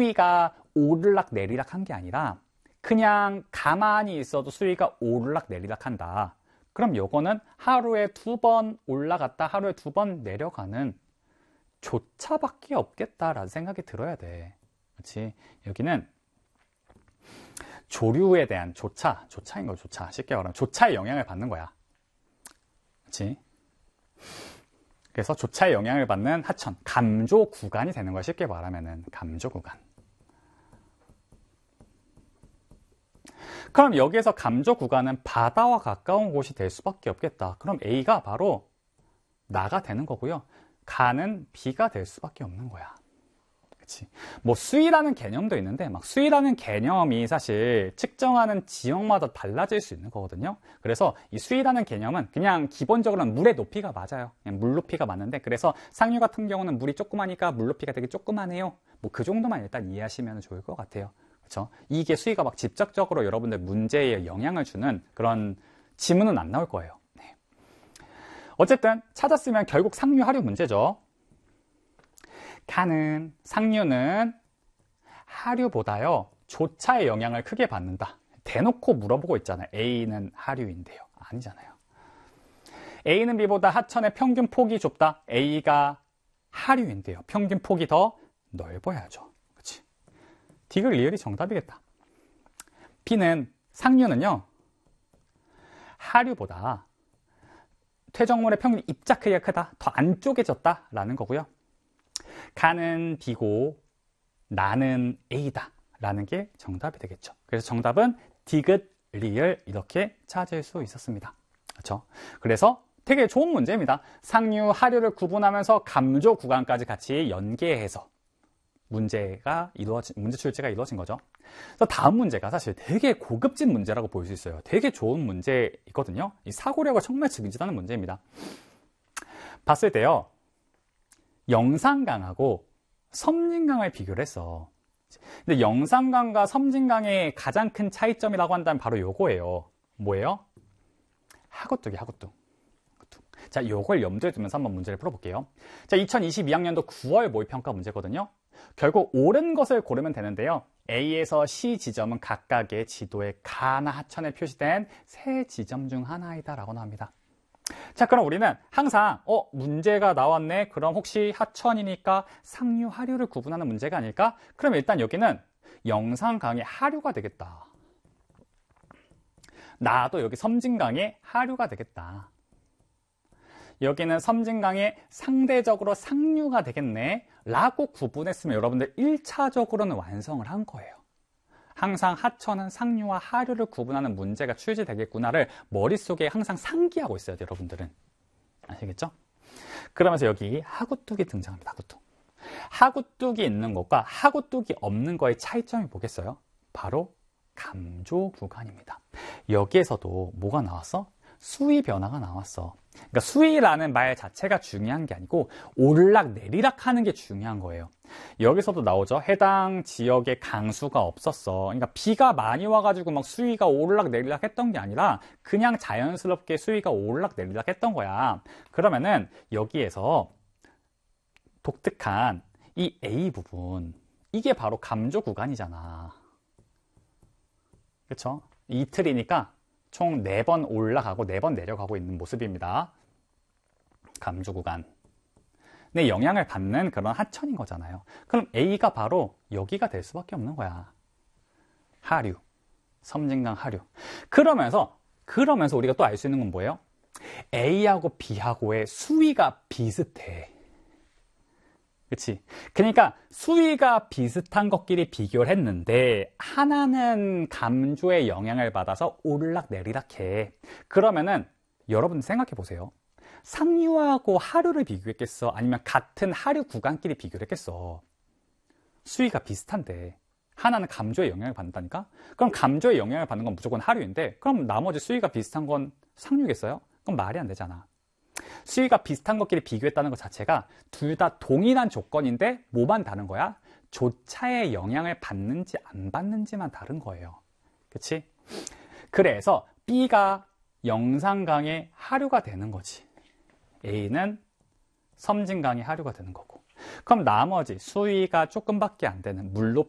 수위가 오르락 내리락 한 게 아니라 그냥 가만히 있어도 수위가 오르락 내리락 한다. 그럼 요거는 하루에 2번 올라갔다 하루에 2번 내려가는 조차밖에 없겠다라는 생각이 들어야 돼. 그렇지? 여기는 조류에 대한 조차인 거 조차. 쉽게 말하면 조차의 영향을 받는 거야. 그렇지? 그래서 조차의 영향을 받는 하천, 감조 구간이 되는 거야. 쉽게 말하면은 감조 구간. 그럼 여기에서 감조 구간은 바다와 가까운 곳이 될 수밖에 없겠다. 그럼 A가 바로 나가 되는 거고요. 가는 B가 될 수밖에 없는 거야. 그치? 뭐 수위라는 개념도 있는데 막 수위라는 개념이 사실 측정하는 지역마다 달라질 수 있는 거거든요. 그래서 이 수위라는 개념은 그냥 기본적으로는 물의 높이가 맞아요. 그냥 물 높이가 맞는데 그래서 상류 같은 경우는 물이 조그마니까 물 높이가 되게 조그마네요. 뭐 그 정도만 일단 이해하시면 좋을 것 같아요. 그렇죠? 이게 수위가 막 직접적으로 여러분들 문제에 영향을 주는 그런 지문은 안 나올 거예요. 네. 어쨌든 찾았으면 결국 상류 하류 문제죠. 상류는 하류보다요 조차의 영향을 크게 받는다. 대놓고 물어보고 있잖아요. A는 하류인데요. 아니잖아요. A는 B보다 하천의 평균 폭이 좁다. A가 하류인데요. 평균 폭이 더 넓어야죠. 그치? 디귿 리을이 정답이겠다. B는 상류는요 하류보다 퇴적물의 평균 입자 크기가 크다. 더 안쪽해졌다 라는 거고요. 가는 B고 나는 A다 라는 게 정답이 되겠죠. 그래서 정답은 디귿 리을 이렇게 찾을 수 있었습니다. 그렇죠? 그래서 되게 좋은 문제입니다. 상류, 하류를 구분하면서 감조 구간까지 같이 연계해서 문제 출제가 이루어진 거죠. 그래서 다음 문제가 사실 되게 고급진 문제라고 볼 수 있어요. 되게 좋은 문제이거든요. 이 사고력을 정말 증진하는 문제입니다. 봤을 때요. 영산강하고 섬진강을 비교를 했어. 근데 영산강과 섬진강의 가장 큰 차이점이라고 한다면 바로 요거예요. 뭐예요? 하구뚝이 하구뚝. 자, 요걸 염두에 두면서 한번 문제를 풀어볼게요. 자, 2022학년도 9월 모의평가 문제거든요. 결국 옳은 것을 고르면 되는데요. A에서 C 지점은 각각의 지도의 가나 하천에 표시된 세 지점 중 하나이다 라고 나옵니다. 자, 그럼 우리는 항상 문제가 나왔네. 그럼 혹시 하천이니까 상류, 하류를 구분하는 문제가 아닐까? 그럼 일단 여기는 영산강의 하류가 되겠다. 나도 여기 섬진강의 하류가 되겠다. 여기는 섬진강의 상대적으로 상류가 되겠네 라고 구분했으면 여러분들 1차적으로는 완성을 한 거예요. 항상 하천은 상류와 하류를 구분하는 문제가 출제되겠구나를 머릿속에 항상 상기하고 있어야 돼요, 여러분들은. 아시겠죠? 그러면서 여기 하구뚝이 등장합니다. 하구뚝. 하구뚝이 있는 것과 하구뚝이 없는 거의 차이점이 뭐겠어요? 바로 감조 구간입니다. 여기에서도 뭐가 나왔어? 수위 변화가 나왔어. 그러니까 수위라는 말 자체가 중요한 게 아니고 오르락 내리락 하는 게 중요한 거예요. 여기서도 나오죠. 해당 지역에 강수가 없었어. 그러니까 비가 많이 와가지고 막 수위가 오르락 내리락 했던 게 아니라 그냥 자연스럽게 수위가 오르락 내리락 했던 거야. 그러면은 여기에서 독특한 이 A 부분, 이게 바로 감조 구간이잖아. 그쵸? 이틀이니까 총 4번 올라가고 4번 내려가고 있는 모습입니다. 감조 구간. 내 영향을 받는 그런 하천인 거잖아요. 그럼 A가 바로 여기가 될 수밖에 없는 거야. 하류. 섬진강 하류. 그러면서 우리가 또 알 수 있는 건 뭐예요? A하고 B하고의 수위가 비슷해. 그치? 그러니까 수위가 비슷한 것끼리 비교를 했는데 하나는 감조의 영향을 받아서 오르락 내리락 해. 그러면은 여러분 생각해 보세요. 상류하고 하류를 비교했겠어? 아니면 같은 하류 구간끼리 비교를 했겠어? 수위가 비슷한데 하나는 감조의 영향을 받는다니까? 그럼 감조의 영향을 받는 건 무조건 하류인데 그럼 나머지 수위가 비슷한 건 상류겠어요? 그럼 말이 안 되잖아. 수위가 비슷한 것끼리 비교했다는 것 자체가 둘 다 동일한 조건인데 뭐만 다른 거야? 조차의 영향을 받는지 안 받는지만 다른 거예요. 그치? 그래서 B가 영산강의 하류가 되는 거지. A는 섬진강의 하류가 되는 거고. 그럼 나머지 수위가 조금밖에 안 되는